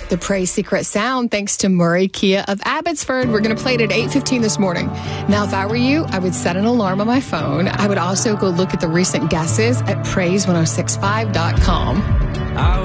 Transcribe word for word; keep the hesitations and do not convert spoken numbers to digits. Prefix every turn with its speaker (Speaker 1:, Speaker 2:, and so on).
Speaker 1: The Praise Secret Sound, thanks to Murray Kia of Abbotsford. We're going to play it at eight fifteen this morning. Now, if I were you, I would set an alarm on my phone. I would also go look at the recent guesses at praise ten sixty-five dot com.